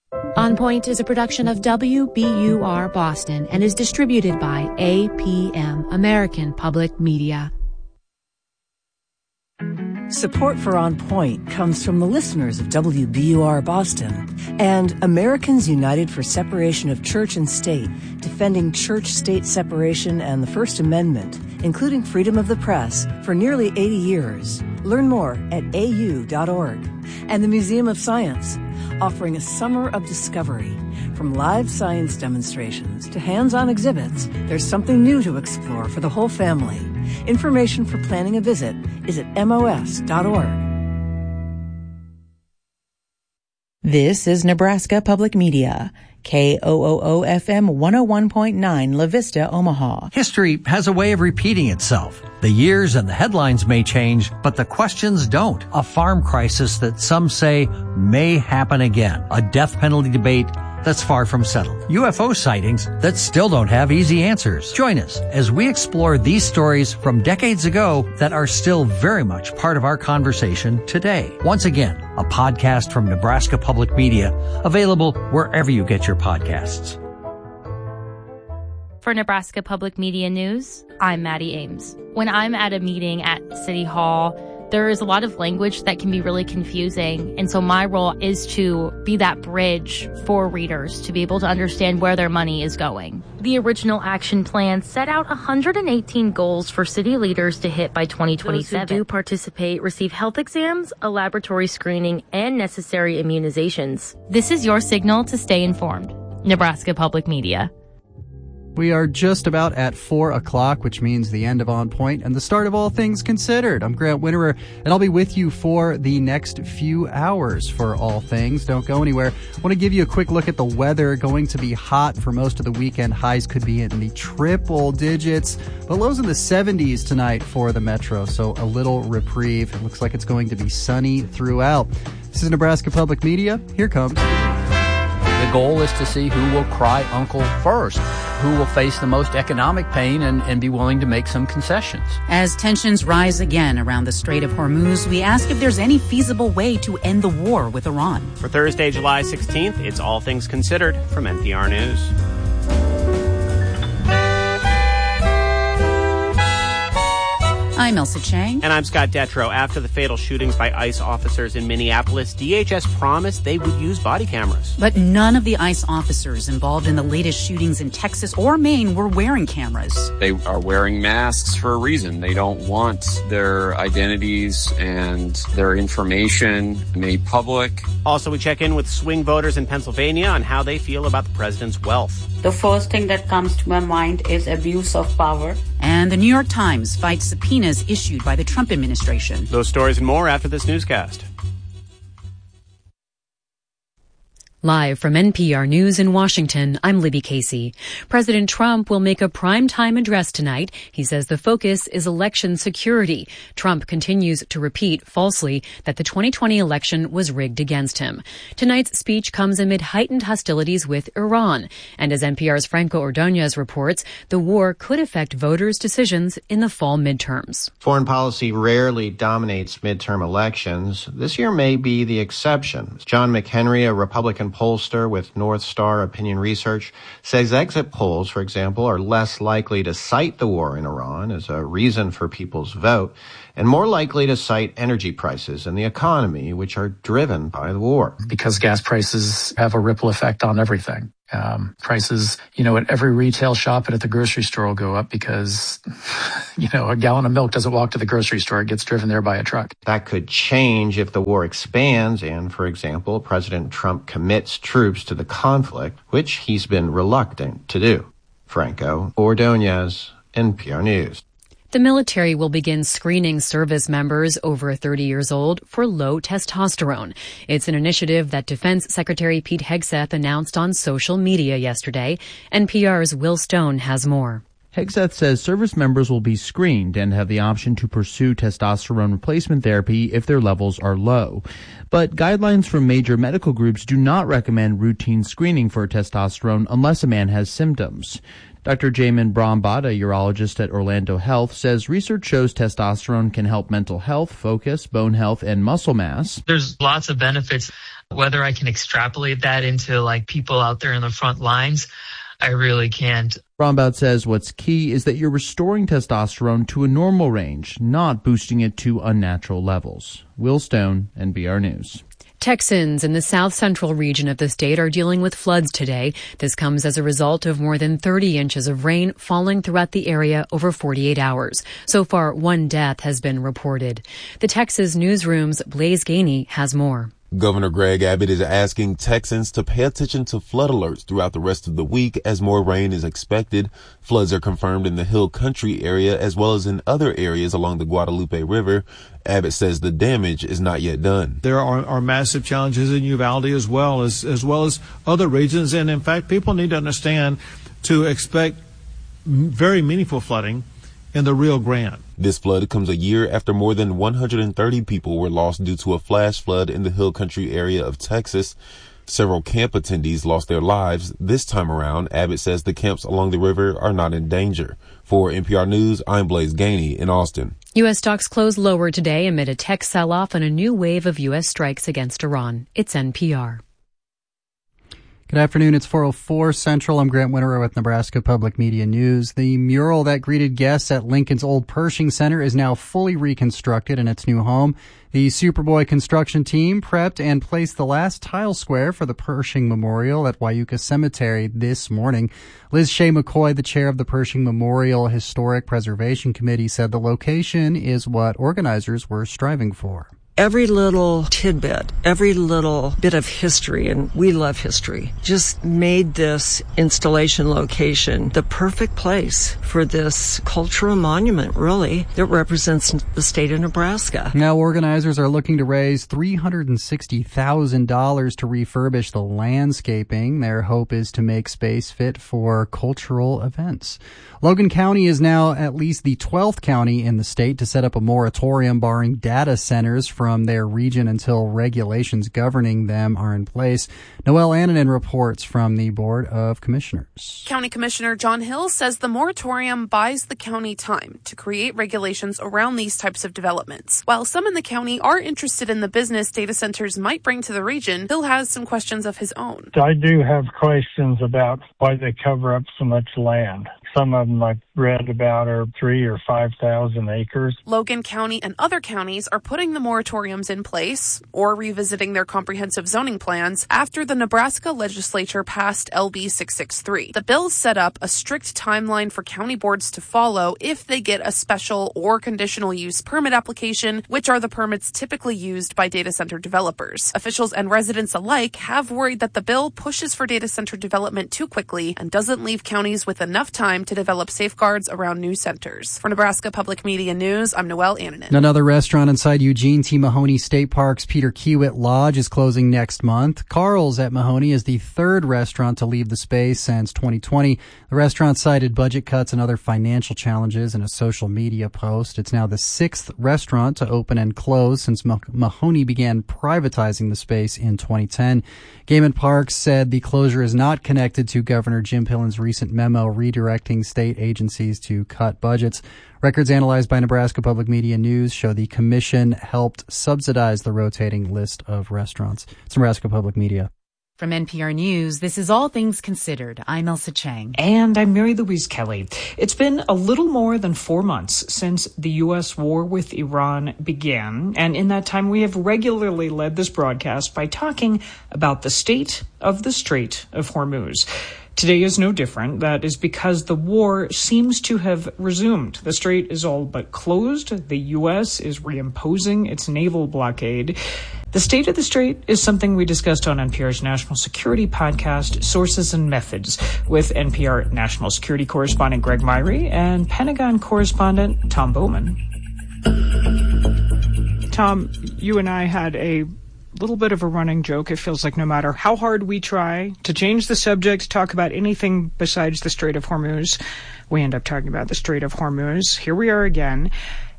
On Point is a production of WBUR Boston and is distributed by APM, American Public Media. Support for On Point comes from the listeners of WBUR Boston and Americans United for Separation of Church and State, defending church-state separation and the First Amendment, including freedom of the press, for nearly 80 years. Learn more at au.org. And the Museum of Science, offering a summer of discovery. From live science demonstrations to hands-on exhibits, there's something new to explore for the whole family. Information for planning a visit is at mos.org. This is Nebraska Public Media, KOOO-FM 101.9 La Vista, Omaha. History has a way of repeating itself. The years and the headlines may change, but the questions don't. A farm crisis that some say may happen again. A death penalty debate that's far from settled. UFO sightings that still don't have easy answers. Join us as we explore these stories from decades ago that are still very much part of our conversation today. Once again, a podcast from Nebraska Public Media, available wherever you get your podcasts. For Nebraska Public Media News, I'm Maddie Ames. When I'm at a meeting at City Hall, there is a lot of language that can be really confusing. And so my role is to be that bridge for readers to be able to understand where their money is going. The original action plan set out 118 goals for city leaders to hit by 2027. Those who do participate receive health exams, a laboratory screening, and necessary immunizations. This is your signal to stay informed. Nebraska Public Media. We are just about at 4 o'clock, which means the end of On Point and the start of All Things Considered. I'm Grant Winterer, and I'll be with you for the next few hours for All Things. Don't go anywhere. I want to give you a quick look at the weather. Going to be hot for most of the weekend. Highs could be in the triple digits, but lows in the 70s tonight for the metro, so a little reprieve. It looks like it's going to be sunny throughout. This is Nebraska Public Media. Here comes... The goal is to see who will cry uncle first, who will face the most economic pain and be willing to make some concessions. As tensions rise again around the Strait of Hormuz, we ask if there's any feasible way to end the war with Iran. For Thursday, July 16th, it's All Things Considered from NPR News. I'm Elsa Chang. And I'm Scott Detrow. After the fatal shootings by ICE officers in Minneapolis, DHS promised they would use body cameras. But none of the ICE officers involved in the latest shootings in Texas or Maine were wearing cameras. They are wearing masks for a reason. They don't want their identities and their information made public. Also, we check in with swing voters in Pennsylvania on how they feel about the president's wealth. The first thing that comes to my mind is abuse of power. And the New York Times fights subpoenas issued by the Trump administration. Those stories and more after this newscast. Live from NPR News in Washington, I'm Libby Casey. President Trump will make a primetime address tonight. He says the focus is election security. Trump continues to repeat falsely that the 2020 election was rigged against him. Tonight's speech comes amid heightened hostilities with Iran. And as NPR's Franco Ordonez reports, the war could affect voters' decisions in the fall midterms. Foreign policy rarely dominates midterm elections. This year may be the exception. John McHenry, a Republican pollster with North Star Opinion Research, says exit polls, for example, are less likely to cite the war in Iran as a reason for people's vote and more likely to cite energy prices and the economy, which are driven by the war. Because gas prices have a ripple effect on everything. Prices, at every retail shop and at the grocery store will go up because, a gallon of milk doesn't walk to the grocery store. It gets driven there by a truck. That could change if the war expands and, for example, President Trump commits troops to the conflict, which he's been reluctant to do. Franco Ordonez, NPR News. The military will begin screening service members over 30 years old for low testosterone. It's an initiative that Defense Secretary Pete Hegseth announced on social media yesterday. NPR's Will Stone has more. Hegseth says service members will be screened and have the option to pursue testosterone replacement therapy if their levels are low. But guidelines from major medical groups do not recommend routine screening for testosterone unless a man has symptoms. Dr. Jamin Brahmbhatt, a urologist at Orlando Health, says research shows testosterone can help mental health, focus, bone health, and muscle mass. There's lots of benefits. Whether I can extrapolate that into like people out there in the front lines, I really can't. Rombout says what's key is that you're restoring testosterone to a normal range, not boosting it to unnatural levels. Will Stone, NPR News. Texans in the south-central region of the state are dealing with floods today. This comes as a result of more than 30 inches of rain falling throughout the area over 48 hours. So far, 1 death has been reported. The Texas Newsroom's Blaise Gainey has more. Governor Greg Abbott is asking Texans to pay attention to flood alerts throughout the rest of the week as more rain is expected. Floods are confirmed in the Hill Country area as well as in other areas along the Guadalupe River. Abbott says the damage is not yet done. There are massive challenges in Uvalde as well as other regions. And in fact, people need to understand to expect very meaningful flooding in the Rio Grande. This flood comes a year after more than 130 people were lost due to a flash flood in the Hill Country area of Texas. Several camp attendees lost their lives. This time around, Abbott says the camps along the river are not in danger. For NPR News, I'm Blaise Gainey in Austin. U.S. stocks closed lower today amid a tech sell-off and a new wave of U.S. strikes against Iran. It's NPR. Good afternoon. It's 4:04 Central. I'm Grant Winterer with Nebraska Public Media News. The mural that greeted guests at Lincoln's old Pershing Center is now fully reconstructed in its new home. The Superboy construction team prepped and placed the last tile square for the Pershing Memorial at Wyuka Cemetery this morning. Liz Shea McCoy, the chair of the Pershing Memorial Historic Preservation Committee, said the location is what organizers were striving for. Every little tidbit, every little bit of history, and we love history, just made this installation location the perfect place for this cultural monument, really, that represents the state of Nebraska. Now organizers are looking to raise $360,000 to refurbish the landscaping. Their hope is to make space fit for cultural events. Logan County is now at least the 12th county in the state to set up a moratorium barring data centers from their region until regulations governing them are in place. Noelle Annanen reports from the Board of Commissioners. County Commissioner John Hill says the moratorium buys the county time to create regulations around these types of developments. While some in the county are interested in the business data centers might bring to the region, Hill has some questions of his own. I do have questions about why they cover up so much land. Some of them I've read about are 3,000 or 5,000 acres. Logan County and other counties are putting the moratoriums in place or revisiting their comprehensive zoning plans after the Nebraska legislature passed LB 663. The bill set up a strict timeline for county boards to follow if they get a special or conditional use permit application, which are the permits typically used by data center developers. Officials and residents alike have worried that the bill pushes for data center development too quickly and doesn't leave counties with enough time to develop safeguards around new centers. For Nebraska Public Media News, I'm Noelle Annanen. Another restaurant inside Eugene T. Mahoney State Park's Peter Kiewit Lodge is closing next month. Carl's at Mahoney is the third restaurant to leave the space since 2020. The restaurant cited budget cuts and other financial challenges in a social media post. It's now the sixth restaurant to open and close since Mahoney began privatizing the space in 2010. Game & Parks said the closure is not connected to Governor Jim Pillen's recent memo redirecting state agencies to cut budgets. Records analyzed by Nebraska Public Media News show the commission helped subsidize the rotating list of restaurants. It's Nebraska Public Media. From NPR News, this is All Things Considered. I'm Elsa Chang. And I'm Mary Louise Kelly. It's been a little more than 4 months since the U.S. war with Iran began. And in that time, we have regularly led this broadcast by talking about the state of the Strait of Hormuz. Today is no different. That is because the war seems to have resumed. The strait is all but closed. The U.S. is reimposing its naval blockade. The state of the strait is something we discussed on NPR's National Security podcast, Sources and Methods, with NPR National Security Correspondent Greg Myrie and Pentagon Correspondent Tom Bowman. Tom, you and I had a little bit of a running joke. It feels like no matter how hard we try to change the subject, talk about anything besides the Strait of Hormuz, we end up talking about the Strait of Hormuz. Here we are again.